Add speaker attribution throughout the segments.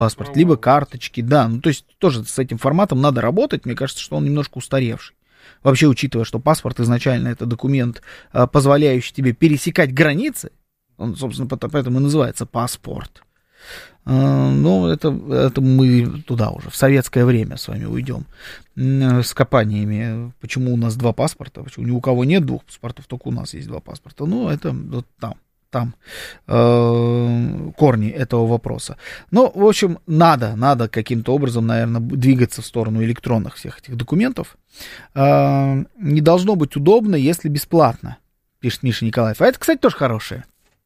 Speaker 1: паспорт, либо карточки, да, ну, то есть тоже с этим форматом надо работать, мне кажется, что он немножко устаревший. Вообще, учитывая, что паспорт изначально это документ, позволяющий тебе пересекать границы, он, собственно, поэтому и называется паспорт. Ну, это мы туда уже, в советское время с вами уйдем с копаниями. Почему у нас два паспорта? Почему ни у кого нет двух паспортов, только у нас есть два паспорта? Ну, это вот там корни этого вопроса. Ну, в общем, надо каким-то образом, наверное, двигаться в сторону электронных всех этих документов. Не должно быть удобно, если бесплатно, пишет Миша Николаев. А это, кстати, тоже хорошее.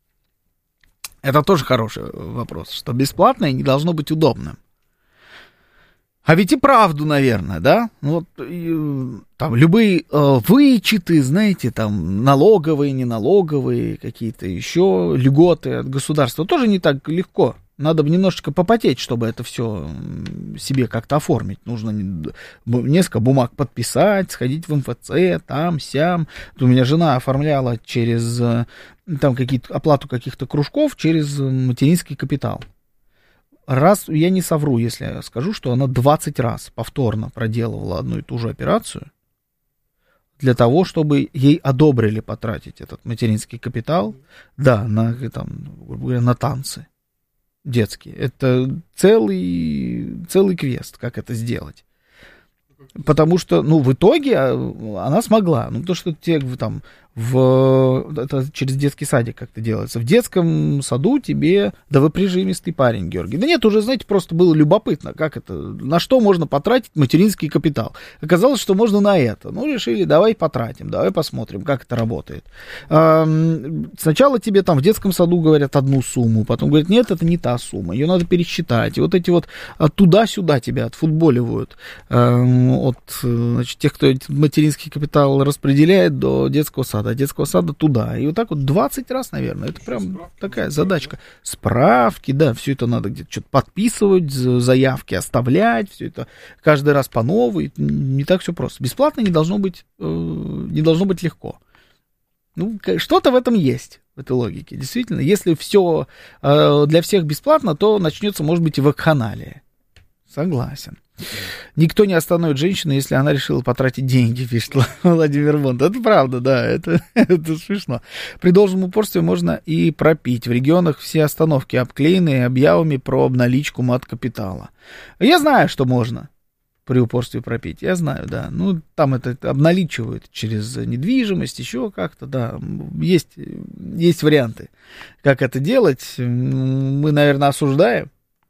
Speaker 1: Это тоже хороший вопрос, что бесплатное не должно быть удобным. А ведь и правду, наверное, да? Вот, там любые вычеты, знаете, там налоговые, неналоговые, какие-то еще льготы от государства тоже не так легко. Надо бы немножечко попотеть, чтобы это все себе как-то оформить. Нужно несколько бумаг подписать, сходить в МФЦ, там, сям. У меня жена оформляла через там оплату каких-то кружков через материнский капитал. Раз, я не совру, если я скажу, что она 20 раз повторно проделывала одну и ту же операцию для того, чтобы ей одобрили потратить этот материнский капитал, да, грубо говоря, на танцы детские. Это целый квест, как это сделать. Потому что, в итоге она смогла. Потому что там это через детский садик как-то делается. В детском саду тебе, да вы прижимистый парень, Георгий. Да нет, уже, знаете, просто было любопытно, как это, на что можно потратить материнский капитал. Оказалось, что можно на это. Решили, давай потратим, давай посмотрим, как это работает. Сначала тебе там в детском саду говорят одну сумму, потом говорят, нет, это не та сумма, ее надо пересчитать. И вот эти вот туда-сюда тебя отфутболивают от тех, кто материнский капитал распределяет, до детского сада. От детского сада туда. И вот так вот 20 раз, наверное. Это прям такая задачка. Справки, да, все это надо где-то что-то подписывать, заявки оставлять, все это каждый раз по новой. Не так все просто. Бесплатно не должно быть легко. Что-то в этом есть, в этой логике. Действительно, если все для всех бесплатно, то начнется, может быть, и вакханалия. Согласен. Никто не остановит женщину, если она решила потратить деньги, пишет Владимир Бонд. Это правда, да, это смешно. При должном упорстве можно и пропить. В регионах все остановки обклеены объявами про обналичку мат-капитала. Я знаю, что можно при упорстве пропить. Я знаю, да. Там это обналичивают через недвижимость, еще как-то, да. Есть варианты, как это делать. Мы, наверное, осуждаем.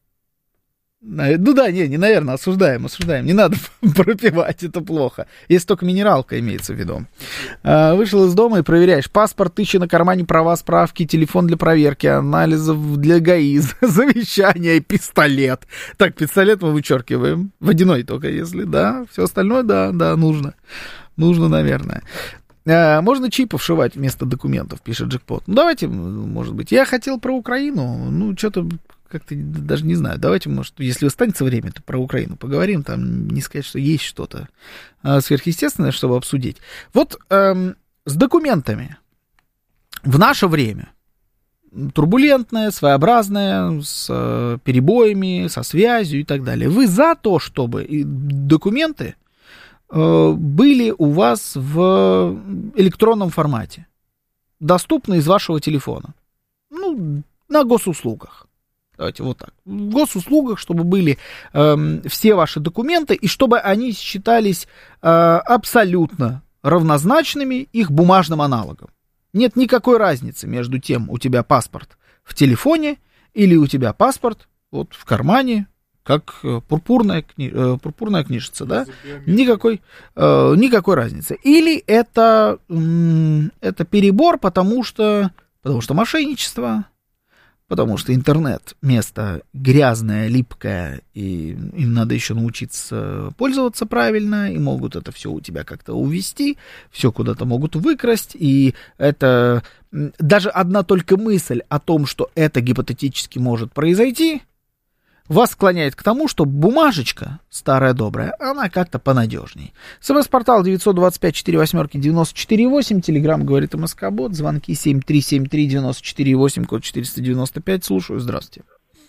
Speaker 1: Наверное, осуждаем. Не надо пропивать, это плохо. Если только минералка имеется в виду. Вышел из дома и проверяешь. Паспорт, тысяча на кармане, права, справки, телефон для проверки, анализов для ГАИ, завещание, пистолет. Так, пистолет мы вычеркиваем. Водяной только, если, да. Все остальное, да, нужно. Нужно, наверное. Можно чипы вшивать вместо документов, пишет Джекпот. Давайте, может быть. Я хотел про Украину, что-то как-то даже не знаю. Давайте, может, если останется время, то про Украину поговорим. Там не сказать, что есть что-то сверхъестественное, чтобы обсудить. Вот с документами в наше время турбулентное, своеобразное, с перебоями, со связью и так далее. Вы за то, чтобы документы были у вас в электронном формате, доступны из вашего телефона, на госуслугах. Давайте вот так. В госуслугах, чтобы были все ваши документы, и чтобы они считались абсолютно равнозначными их бумажным аналогом. Нет никакой разницы между тем, у тебя паспорт в телефоне или у тебя паспорт вот в кармане, как пурпурная книжица, да? Никакой разницы. Или это перебор, потому что мошенничество, потому что интернет место грязное, липкое, и им надо еще научиться пользоваться правильно, и могут это все у тебя как-то увести, все куда-то могут выкрасть, и это даже одна только мысль о том, что это гипотетически может произойти, вас склоняет к тому, что бумажечка, старая добрая, она как-то понадежней. СМС-портал 925-48-94-8, телеграмм говорит МСК-бот, звонки 7373-94-8, код 495, слушаю, здравствуйте.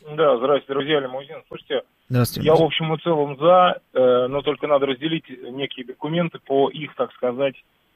Speaker 2: Да, здравствуйте, друзья, Лимузин. Слушайте,
Speaker 1: Здравствуйте.
Speaker 2: я в общем и целом за, но только надо разделить некие документы по их, так сказать,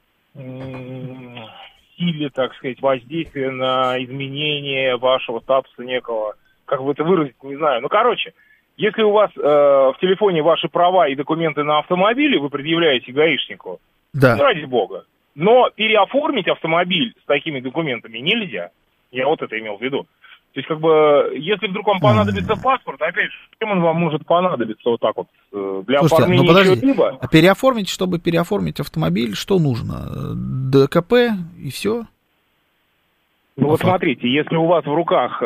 Speaker 2: силе, так сказать, воздействия на изменение вашего статуса некого, как бы это выразить, не знаю. Ну, короче, если у вас в телефоне ваши права и документы на автомобиле, вы предъявляете гаишнику,
Speaker 1: Да.
Speaker 2: ну, ради бога. Но переоформить автомобиль с такими документами нельзя. Я вот это имел в виду. То есть, как бы, если вдруг вам понадобится паспорт, опять же, чем он вам может понадобиться вот так вот для
Speaker 1: Слушайте,
Speaker 2: оформления чего-либо?
Speaker 1: А переоформить, чтобы переоформить автомобиль, что нужно? ДКП и все?
Speaker 2: Ну вот смотрите, если у вас в руках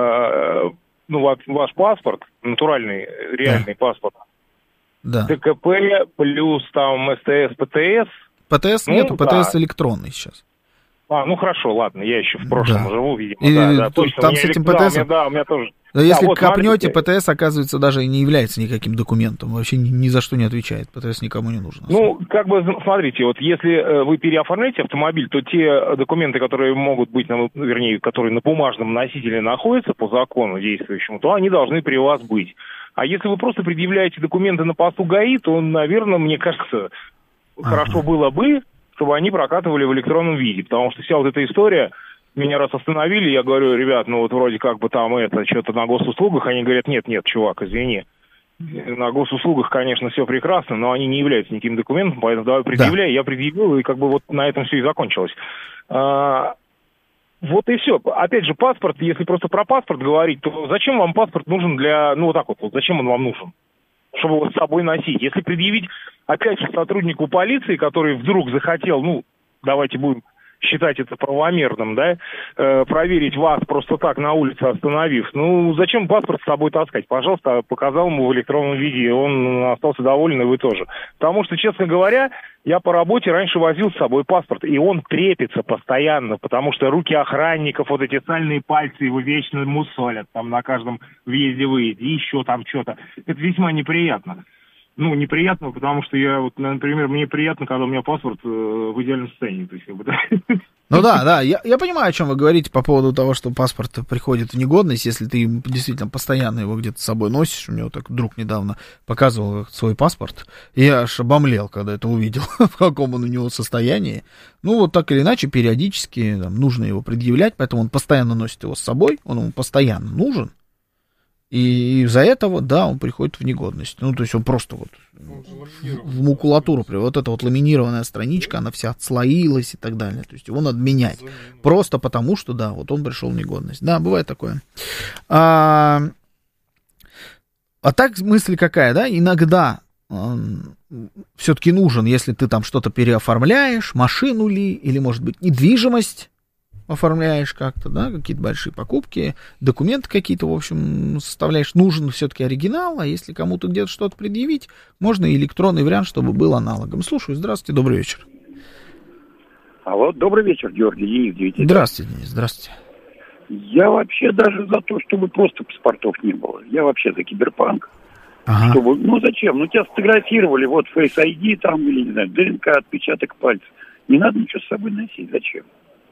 Speaker 2: ваш паспорт, натуральный, реальный паспорт,
Speaker 1: Да.
Speaker 2: ДКП плюс там СТС, ПТС.
Speaker 1: ПТС нету, ПТС электронный сейчас.
Speaker 2: Ну хорошо, ладно, я еще в прошлом живу, видимо.
Speaker 1: И
Speaker 2: да, точно.
Speaker 1: там с этим ПТС...
Speaker 2: у меня тоже...
Speaker 1: Если
Speaker 2: вот,
Speaker 1: копнете, ПТС, оказывается, даже и не является никаким документом. Вообще ни за что не отвечает. ПТС никому не нужен.
Speaker 2: Ну, как бы, смотрите, вот если вы переоформляете автомобиль, то те документы, которые могут быть, которые на бумажном носителе находятся по закону действующему, то они должны при вас быть. А если вы просто предъявляете документы на посту ГАИ, то, наверное, мне кажется, хорошо было бы, чтобы они прокатывали в электронном виде, потому что вся вот эта история, меня раз остановили, я говорю, ребят, ну вот вроде как бы там что-то на госуслугах, они говорят, нет, чувак, извини, на госуслугах, конечно, все прекрасно, но они не являются никаким документом, поэтому давай предъявляй, я предъявил, и как бы вот на этом все и закончилось. Вот и все. Опять же, паспорт, если просто про паспорт говорить, то зачем вам паспорт нужен для, зачем он вам нужен? Чтобы его с собой носить. Если предъявить, опять же, сотруднику полиции, который вдруг захотел, давайте будем считать это правомерным, да, проверить вас просто так на улице остановив, зачем паспорт с собой таскать? Пожалуйста, показал ему в электронном виде, и он остался доволен, и вы тоже. Потому что, честно говоря, я по работе раньше возил с собой паспорт, и он трепится постоянно, потому что руки охранников, вот эти сальные пальцы его вечно мусолят там на каждом въезде-выезде, и еще там что-то. Это весьма неприятно. Неприятно, потому что например, мне приятно, когда у меня паспорт в идеальном состоянии. То есть,
Speaker 1: Ну да, я понимаю, о чем вы говорите по поводу того, что паспорт приходит в негодность, если ты действительно постоянно его где-то с собой носишь. У меня так друг недавно показывал свой паспорт, и я аж обомлел, когда это увидел, в каком он у него состоянии. Вот так или иначе, периодически нужно его предъявлять, поэтому он постоянно носит его с собой, он ему постоянно нужен. И из-за этого, да, он приходит в негодность. То есть он просто в макулатуру. Вот эта вот ламинированная страничка, она вся отслоилась и так далее. То есть его надо менять. Просто потому, что, да, вот он пришел в негодность. Да, бывает такое. А так мысль какая, да? Иногда все-таки нужен, если ты там что-то переоформляешь, машину ли, или, может быть, недвижимость оформляешь как-то, да, какие-то большие покупки, документы какие-то, в общем, составляешь, нужен все-таки оригинал, а если кому-то где-то что-то предъявить, можно и электронный вариант, чтобы был аналогом. Слушаю, здравствуйте, добрый вечер.
Speaker 3: Алло, добрый вечер, Георгий, Денис.
Speaker 1: Здравствуйте, Денис, здравствуйте.
Speaker 3: Я вообще даже за то, чтобы просто паспортов не было. Я вообще за киберпанк.
Speaker 1: Ага.
Speaker 3: Чтобы, зачем? Тебя сфотографировали, вот Face ID там, или, не знаю, ДНК, отпечаток пальцев. Не надо ничего с собой носить, зачем?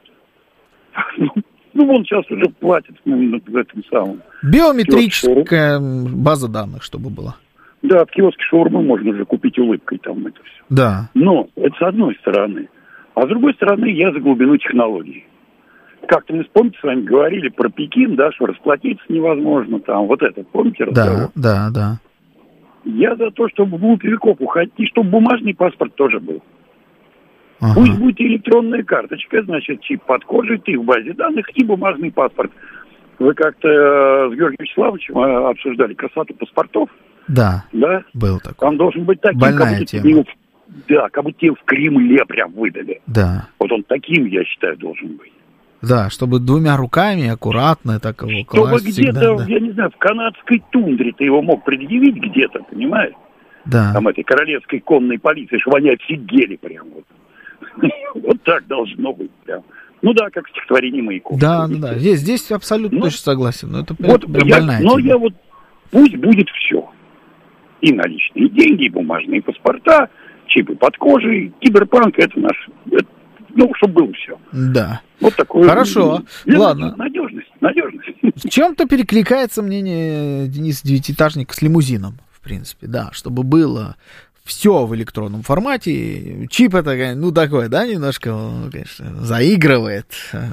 Speaker 3: Вон сейчас уже платят в этом самом.
Speaker 1: Биометрическая база данных, чтобы была.
Speaker 3: Да, в киоске шаурмы можно уже купить улыбкой там это все.
Speaker 1: Да.
Speaker 3: Но это с одной стороны. А с другой стороны, я за глубину технологий. Как-то мы, помните, с вами говорили про Пекин, да, что расплатиться невозможно там. Вот это, помните разговор?
Speaker 1: Да.
Speaker 3: Я за то, чтобы в глубь веков уходить, и чтобы бумажный паспорт тоже был.
Speaker 1: Ага.
Speaker 3: Пусть будет электронная карточка, значит, чип под кожей, ты в базе данных и бумажный паспорт. Вы как-то с Георгием Вячеславовичем обсуждали красоту паспортов.
Speaker 1: Да,
Speaker 3: да?
Speaker 1: Был такой.
Speaker 3: Он должен быть таким,
Speaker 1: больная тема.
Speaker 3: Как будто тебе в Кремле прям выдали.
Speaker 1: Да.
Speaker 3: Вот он таким, я считаю, должен быть.
Speaker 1: Да, чтобы двумя руками аккуратно так его класть.
Speaker 3: Чтобы где-то,
Speaker 1: всегда, да.
Speaker 3: Я не знаю, в канадской тундре ты его мог предъявить где-то, понимаешь?
Speaker 1: Да.
Speaker 3: Там этой королевской конной полиции, чтобы они офигели прям вот. Вот так должно быть прям. Как стихотворение Маяковского.
Speaker 1: Да. Здесь абсолютно точно согласен. Но это
Speaker 3: больная тема. Пусть будет все. И наличные деньги, и бумажные паспорта, чипы под кожей, киберпанк, это наш... чтобы было все.
Speaker 1: Да.
Speaker 3: Вот такое.
Speaker 1: Хорошо. Ладно.
Speaker 3: Надежность. Надежность.
Speaker 1: В чем-то перекликается мнение Дениса Девятиэтажника с лимузином, в принципе, да, чтобы было все в электронном формате. Чип это, ну, такое, да, немножко, конечно, заигрывает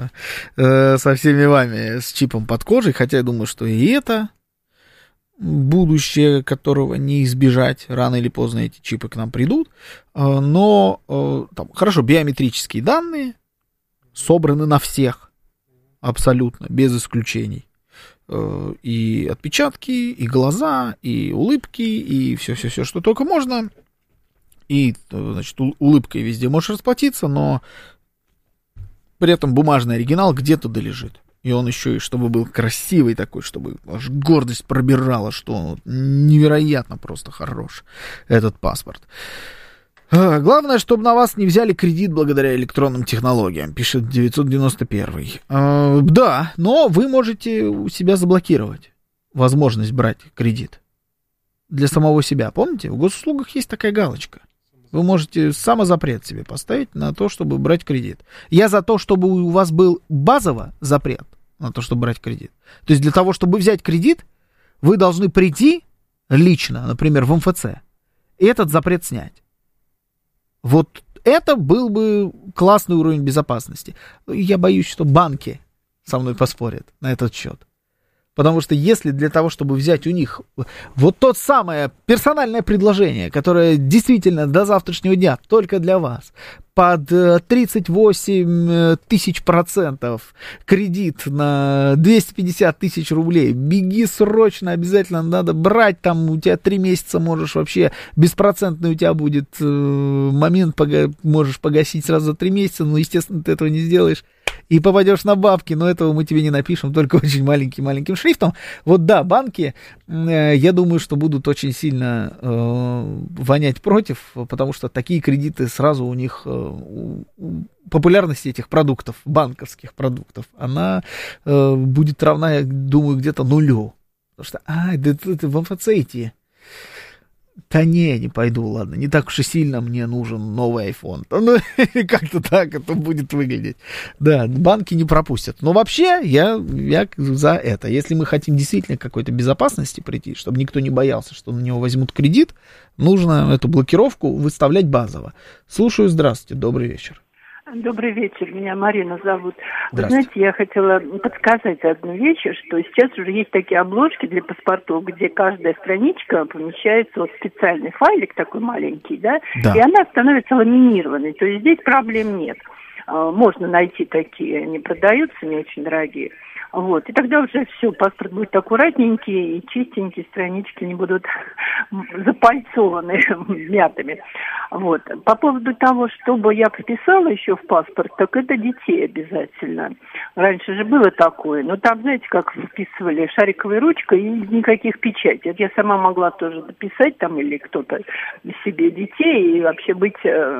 Speaker 1: со всеми вами с чипом под кожей, хотя я думаю, что и это будущее, которого не избежать, рано или поздно эти чипы к нам придут, но, там, хорошо, биометрические данные собраны на всех, абсолютно, без исключений. И отпечатки, и глаза, и улыбки, и все-все-все, что только можно. И, значит, улыбкой везде можешь расплатиться, но при этом бумажный оригинал где-то долежит. И он еще и, чтобы был красивый такой, чтобы аж гордость пробирала, что он невероятно просто хорош, этот паспорт. Главное, чтобы на вас не взяли кредит благодаря электронным технологиям, пишет 991. Да, но вы можете у себя заблокировать возможность брать кредит для самого себя. Помните, в госуслугах есть такая галочка. Вы можете самозапрет себе поставить на то, чтобы брать кредит. Я за то, чтобы у вас был базово запрет на то, чтобы брать кредит. То есть для того, чтобы взять кредит, вы должны прийти лично, например, в МФЦ, и этот запрет снять. Вот это был бы классный уровень безопасности. Я боюсь, что банки со мной поспорят на этот счет. Потому что если для того, чтобы взять у них вот то самое персональное предложение, которое действительно до завтрашнего дня только для вас, под 38 000% кредит на 250 000 рублей, беги срочно, обязательно надо брать, там у тебя 3 месяца можешь вообще, беспроцентный у тебя будет момент, можешь погасить сразу за 3 месяца, но, естественно, ты этого не сделаешь. И попадешь на бабки, но этого мы тебе не напишем, только очень маленьким шрифтом. Вот да, банки, я думаю, что будут очень сильно вонять против, потому что такие кредиты сразу у них, популярность этих продуктов, банковских продуктов, она будет равна, я думаю, где-то нулю. Потому что, да в МФЦ идти. Да не пойду, ладно, не так уж и сильно мне нужен новый iPhone. Ну, как-то так это будет выглядеть. Да, банки не пропустят. Но вообще я за это. Если мы хотим действительно к какой-то безопасности прийти, чтобы никто не боялся, что на него возьмут кредит, нужно эту блокировку выставлять базово. Слушаю, здравствуйте, добрый вечер.
Speaker 4: Добрый вечер, меня Марина зовут. Вы знаете, я хотела подсказать одну вещь, что сейчас уже есть такие обложки для паспортов, где каждая страничка помещается в специальный файлик такой маленький, да, и она становится ламинированной, то есть здесь проблем нет. Можно найти такие, они продаются, не очень дорогие. Вот, и тогда уже все, паспорт будет аккуратненький и чистенький, странички не будут запальцованы мятыми. Вот. По поводу того, чтобы я прописала еще в паспорт, так это детей обязательно. Раньше же было такое, но там, знаете, как вписывали шариковой ручкой и никаких печатей. Это я сама могла тоже дописать там или кто-то себе детей и вообще быть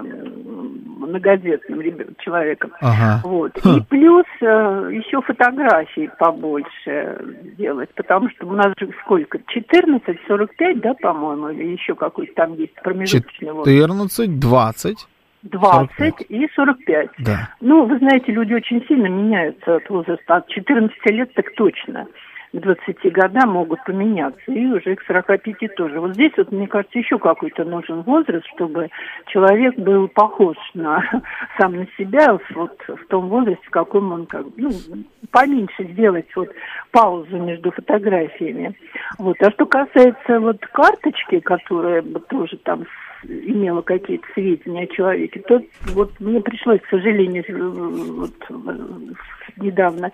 Speaker 4: многодетным человеком. Ага. Вот. И плюс еще фотографии побольше делать, потому что у нас же сколько? 14-45, да, по-моему, или еще какой-то там есть промежуточный возраст.
Speaker 1: 14, 20.
Speaker 4: 20
Speaker 1: 45.
Speaker 4: И 45.
Speaker 1: Да.
Speaker 4: Ну, вы знаете, люди очень сильно меняются от возраста. От 14 лет так точно. К 20 годам могут поменяться. И уже к 45 тоже. Вот здесь, вот, мне кажется, еще какой-то нужен возраст, чтобы человек был похож сам на себя вот в том возрасте, в каком он поменьше сделать вот паузу между фотографиями. Вот. А что касается вот карточки, которая тоже там имела какие-то сведения о человеке, то вот мне пришлось, к сожалению, недавно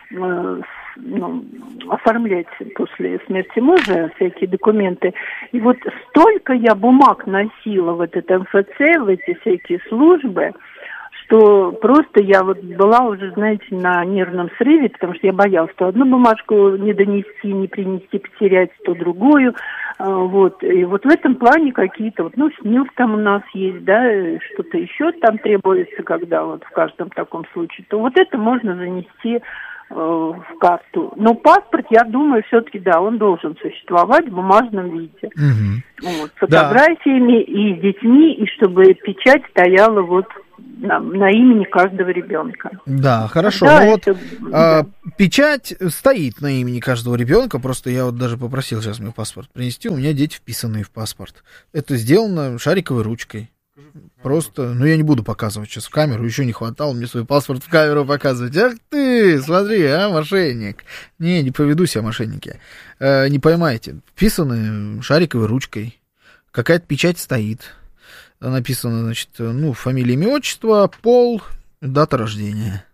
Speaker 4: оформлять после смерти мужа всякие документы. И вот столько я бумаг носила в этот МФЦ, в эти всякие службы, что просто я вот была уже, знаете, на нервном срыве, потому что я боялась, что одну бумажку не донести, не принести, потерять, то другую. Вот. И вот в этом плане какие-то, вот, СНИЛС там у нас есть, да, что-то еще там требуется, когда вот в каждом таком случае, то вот это можно занести в карту. Но паспорт, я думаю, все-таки, да, он должен существовать в бумажном виде. Вот, с фотографиями и с детьми, и чтобы печать стояла вот на имени каждого ребенка.
Speaker 1: Да, хорошо. Да, ну вот печать стоит на имени каждого ребенка. Просто я вот даже попросил сейчас мне паспорт принести. У меня дети вписанные в паспорт. Это сделано шариковой ручкой. Просто, ну я не буду показывать сейчас в камеру, еще не хватало мне свой паспорт в камеру показывать. Ах ты, смотри, мошенник. Не поведу себя мошенники. Не поймаете. Вписаны шариковой ручкой. Какая-то печать стоит. Написано, значит, ну, фамилия, имя, отчество, пол, дата рождения.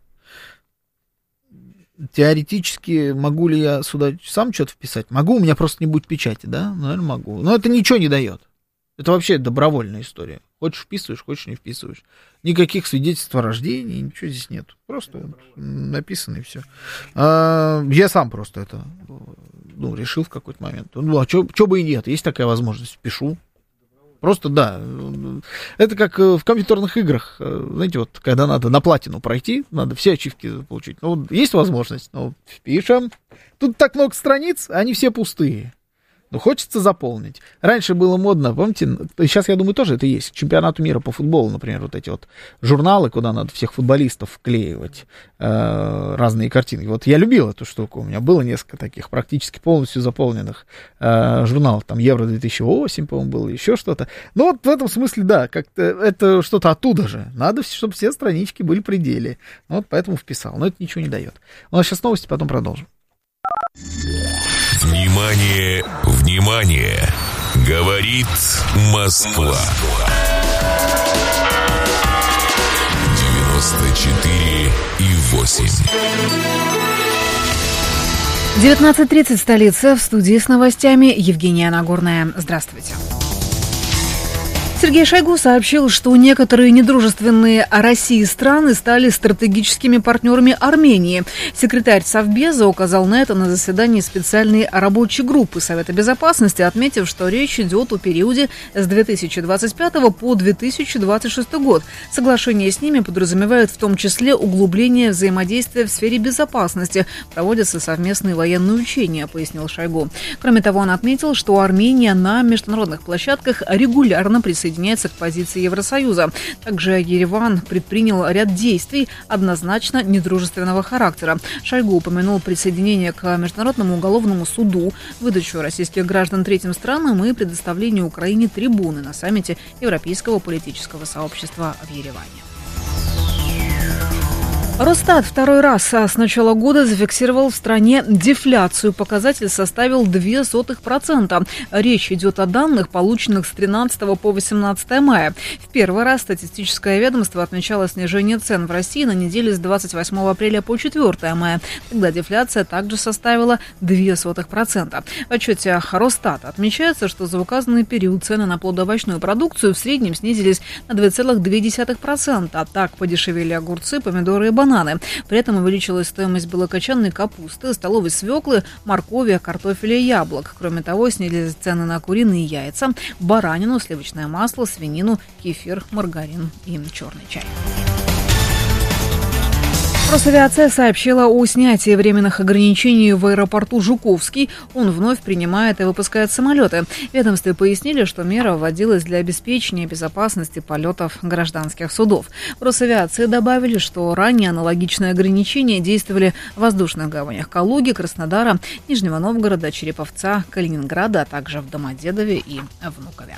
Speaker 1: Теоретически, могу ли я сюда сам что-то вписать? Могу, у меня просто не будет печати, да? Наверное, могу. Но это ничего не дает. Это вообще добровольная история. Хочешь вписываешь, хочешь не вписываешь. Никаких свидетельств о рождении, ничего здесь нет. Просто вот написано и все. Я сам просто это решил в какой-то момент. Ну, а что бы и нет, есть такая возможность, пишу. Просто, да, это как в компьютерных играх, знаете, вот, когда надо на платину пройти, надо все ачивки получить. Ну, вот, есть возможность, ну, впишем. Тут так много страниц, они все пустые. Ну, хочется заполнить. Раньше было модно, помните, сейчас, я думаю, тоже это есть. К чемпионату мира по футболу, например, вот эти вот журналы, куда надо всех футболистов вклеивать, разные картинки. Вот я любил эту штуку. У меня было несколько таких практически полностью заполненных журналов. Там Евро-2008, по-моему, было, еще что-то. Ну, вот в этом смысле, да, как-то это что-то оттуда же. Надо, чтобы все странички были при деле. Вот поэтому вписал. Но это ничего не дает. У нас сейчас новости, потом продолжим.
Speaker 5: Внимание, внимание! Говорит Москва. 94,8.
Speaker 6: 19:30, столица, в студии с новостями Евгения Нагорная. Здравствуйте. Сергей Шойгу сообщил, что некоторые недружественные России страны стали стратегическими партнерами Армении. Секретарь Совбеза указал на это на заседании специальной рабочей группы Совета Безопасности, отметив, что речь идет о периоде с 2025 по 2026 год. Соглашение с ними подразумевает в том числе углубление взаимодействия в сфере безопасности. Проводятся совместные военные учения, пояснил Шойгу. Кроме того, он отметил, что Армения на международных площадках регулярно присоединяется к позиции Евросоюза. Также Ереван предпринял ряд действий однозначно недружественного характера. Шойгу упомянул присоединение к Международному уголовному суду, выдачу российских граждан третьим странам и предоставление Украине трибуны на саммите Европейского политического сообщества в Ереване. Росстат второй раз с начала года зафиксировал в стране дефляцию. Показатель составил 0,02%. Речь идет о данных, полученных с 13 по 18 мая. В первый раз статистическое ведомство отмечало снижение цен в России на неделе с 28 апреля по 4 мая. Тогда дефляция также составила 0,02%. В отчете Росстата отмечается, что за указанный период цены на плодоовощную продукцию в среднем снизились на 2,2%. А так подешевели огурцы, помидоры и бананы. При этом увеличилась стоимость белокочанной капусты, столовой свеклы, моркови, картофеля и яблок. Кроме того, снизились цены на куриные яйца, баранину, сливочное масло, свинину, кефир, маргарин и черный чай. Росавиация сообщила о снятии временных ограничений в аэропорту Жуковский. Он вновь принимает и выпускает самолеты. В ведомстве пояснили, что мера вводилась для обеспечения безопасности полетов гражданских судов. В Росавиации добавили, что ранее аналогичные ограничения действовали в воздушных гаванях Калуги, Краснодара, Нижнего Новгорода, Череповца, Калининграда, а также в Домодедове и Внукове.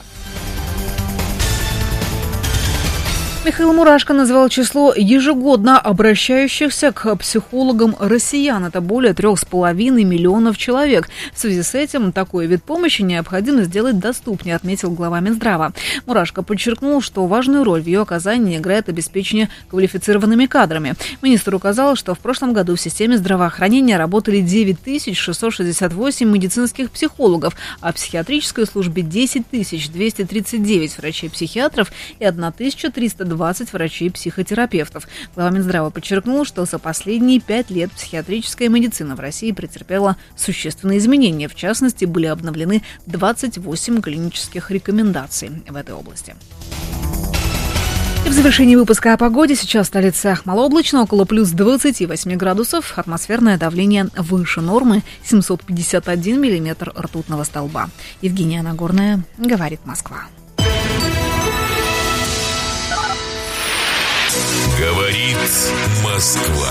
Speaker 6: Михаил Мурашко назвал число ежегодно обращающихся к психологам россиян. Это более 3,5 миллионов человек. В связи с этим такой вид помощи необходимо сделать доступнее, отметил глава Минздрава. Мурашко подчеркнул, что важную роль в ее оказании играет обеспечение квалифицированными кадрами. Министр указал, что в прошлом году в системе здравоохранения работали 9668 медицинских психологов, а в психиатрической службе 10239 врачей-психиатров и 1320 врачей-психотерапевтов. Глава Минздрава подчеркнул, что за последние 5 лет психиатрическая медицина в России претерпела существенные изменения. В частности, были обновлены 28 клинических рекомендаций в этой области. И в завершении выпуска о погоде. Сейчас в столице малооблачно, около плюс 28 градусов. Атмосферное давление выше нормы, 751 миллиметр ртутного столба. Евгения Нагорная, говорит Москва.
Speaker 5: Говорит Москва.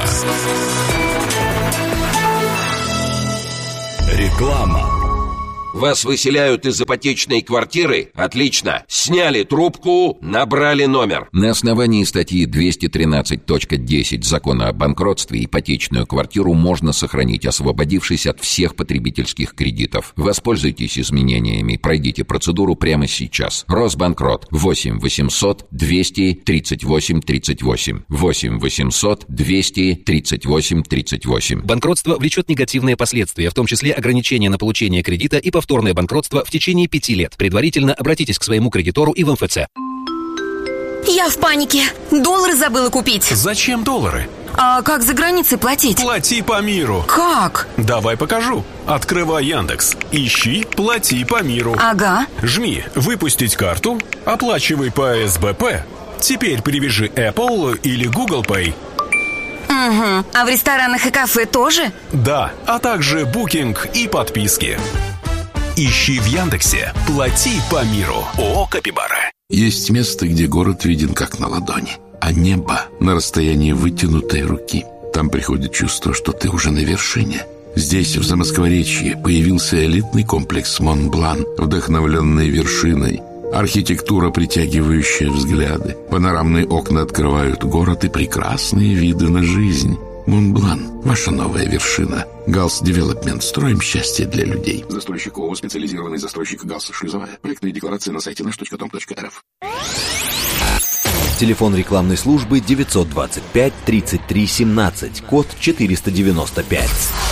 Speaker 7: Реклама.
Speaker 8: Вас выселяют из ипотечной квартиры? Отлично. Сняли трубку, набрали номер. На основании статьи 213.10 Закона о банкротстве ипотечную квартиру можно сохранить, освободившись от всех потребительских кредитов. Воспользуйтесь изменениями, пройдите процедуру прямо сейчас. Росбанкрот. 8 800 238 38. 8 800 238 38.
Speaker 9: Банкротство влечет негативные последствия, в том числе ограничения на получение кредита и повторное банкротство в течение 5 лет. Предварительно обратитесь к своему кредитору и в МФЦ.
Speaker 10: Я в панике. Доллары забыла купить.
Speaker 7: Зачем доллары?
Speaker 10: А как за границей платить?
Speaker 7: Плати по миру.
Speaker 10: Как?
Speaker 7: Давай покажу. Открывай Яндекс. Ищи «Плати по миру».
Speaker 10: Ага.
Speaker 7: Жми «Выпустить карту», оплачивай по СБП. Теперь привяжи Apple или Google Pay.
Speaker 10: Угу. А в ресторанах и кафе тоже?
Speaker 7: Да, а также букинг и подписки. Ищи в Яндексе «Плати по миру». ООО «Капибара».
Speaker 11: Есть место, где город виден как на ладони, а небо на расстоянии вытянутой руки. Там приходит чувство, что ты уже на вершине. Здесь, в Замоскворечье, появился элитный комплекс «Монблан», вдохновленный вершиной. Архитектура, притягивающая взгляды. Панорамные окна открывают город и прекрасные виды на жизнь. Монблан – ваша новая вершина. Галс Девелопмент. Строим счастье для людей. Застройщик ООО «Специализированный застройщик Галс Шлюзовая». Проектные декларации на сайте наш.com.рф.
Speaker 12: Телефон рекламной службы 925 33 17, код 495.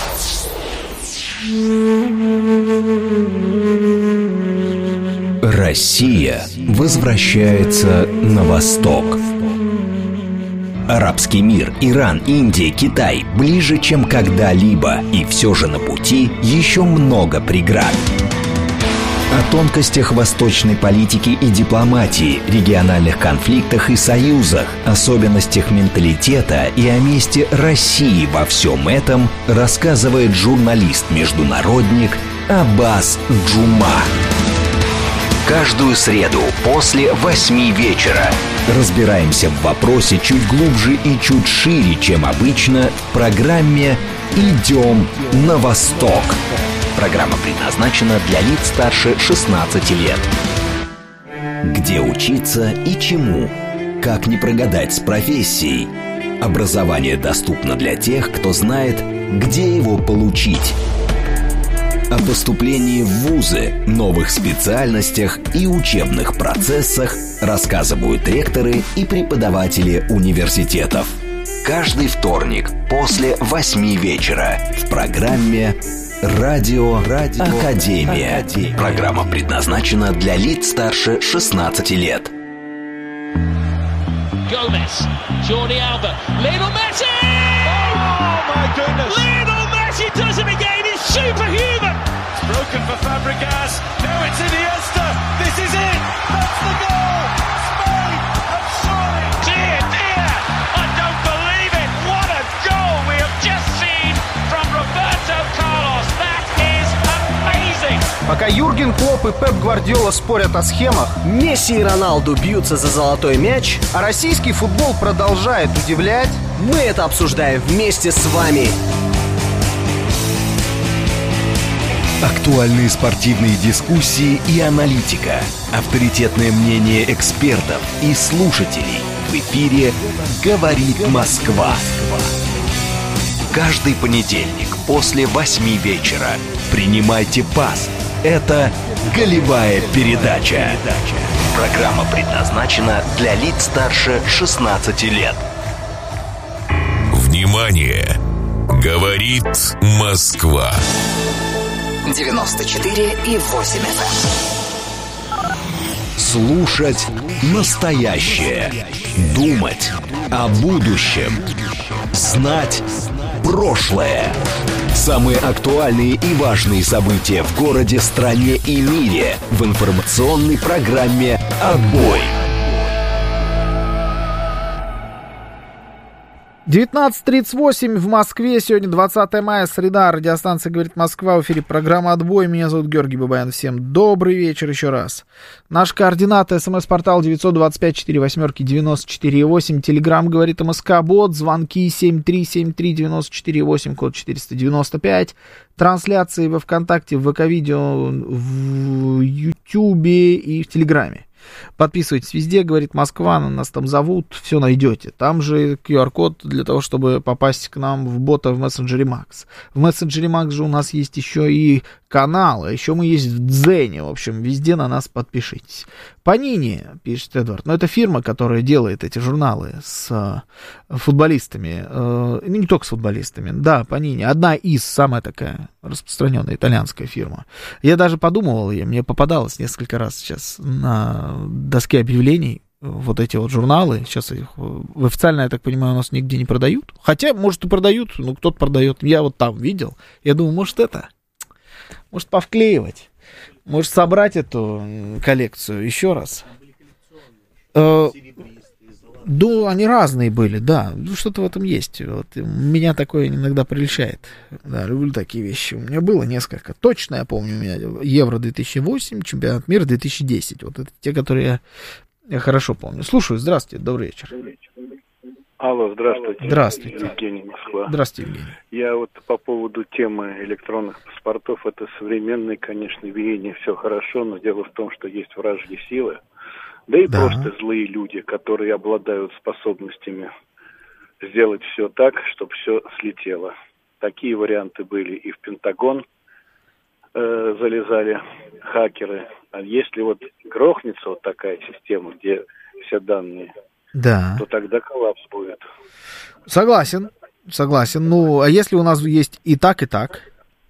Speaker 12: Россия возвращается на восток. Арабский мир, Иран, Индия, Китай ближе, чем когда-либо. И все же на пути еще много преград. О тонкостях восточной политики и дипломатии, региональных конфликтах и союзах, особенностях менталитета и о месте России во всем этом рассказывает журналист-международник Аббас Джума. Каждую среду после 8 вечера разбираемся в вопросе чуть глубже и чуть шире, чем обычно, в программе «Идем на восток». Программа предназначена для лиц старше 16 лет. Где учиться и чему? Как не прогадать с профессией? Образование доступно для тех, кто знает, где его получить. О поступлении в вузы, новых специальностях и учебных процессах рассказывают ректоры и преподаватели университетов. Каждый вторник после 8 вечера в программе «Радио Академия». Программа предназначена для лиц старше 16 лет.
Speaker 13: Gomez, Jordi Alba, Lionel Messi! Oh my goodness! Lionel Messi does it again! He's superhuman! It's broken for Fabregas. Now it's Iniesta. This is it. That's the goal. Spain have scored. Dear, dear, I don't believe it. What a goal we have just seen from Roberto Carlos. That is amazing.
Speaker 14: Пока Юрген Клопп и Пеп Гвардиола спорят о схемах, Месси и Роналду бьются за золотой мяч, а российский футбол продолжает удивлять, мы это обсуждаем вместе с вами.
Speaker 12: Актуальные спортивные дискуссии и аналитика. Авторитетное мнение экспертов и слушателей. В эфире «Говорит Москва». Каждый понедельник после 8 вечера принимайте пас. Это «Голевая передача». Программа предназначена для лиц старше 16 лет.
Speaker 5: Внимание! Говорит Москва.
Speaker 10: 94,8 FM.
Speaker 12: Слушать настоящее. Думать о будущем. Знать прошлое. Самые актуальные и важные события в городе, стране и мире в информационной программе «Отбой».
Speaker 1: 19:38 в Москве. Сегодня 20 мая, среда. Радиостанция «Говорит Москва». В эфире программа «Отбой». Меня зовут Георгий Бабаян. Всем добрый вечер еще раз. Наши координаты. СМС-портал 925-48-94-8. Телеграм «Говорит МСК». Бот. Звонки 7373-94-8. Код 495. Трансляции во ВКонтакте, в ВК-видео, в Ютубе и в Телеграме. Подписывайтесь везде, говорит Москва, нас там зовут, все найдете. Там же QR-код для того, чтобы попасть к нам в бота в мессенджере Макс. В мессенджере Макс же у нас есть еще и канал, а еще мы есть в Дзене. В общем, везде на нас подпишитесь. Панини, пишет Эдвард, но это фирма, которая делает эти журналы с футболистами. Не только с футболистами, да, Панини. Одна из, самая такая распространенная итальянская фирма. Я даже подумывал, мне попадалось несколько раз сейчас на доске объявлений вот эти вот журналы. Сейчас их официально, я так понимаю, у нас нигде не продают. Хотя, может, и продают, но кто-то продает. Я вот там видел. Я думаю, может повклеивать. Может собрать эту коллекцию еще раз. Да, они разные были, да. Ну, что-то в этом есть. Вот, меня такое иногда прельщает. Да, люблю такие вещи. У меня было несколько. Точно я помню, у меня Евро 2008, Чемпионат мира 2010. Вот это те, которые я хорошо помню. Слушаю, здравствуйте, добрый вечер.
Speaker 15: Алло, здравствуйте.
Speaker 1: Здравствуйте.
Speaker 15: Евгений, Москва.
Speaker 1: Здравствуйте, Евгений.
Speaker 15: Я вот по поводу темы электронных паспортов, это современное, конечно, веяние, все хорошо, но дело в том, что есть вражьи силы, да и просто злые люди, которые обладают способностями сделать все так, чтобы все слетело. Такие варианты были и в Пентагон залезали хакеры. А если вот грохнется вот такая система, где все данные, то тогда коллапс будет.
Speaker 1: Согласен. Ну, а если у нас есть и так, и так?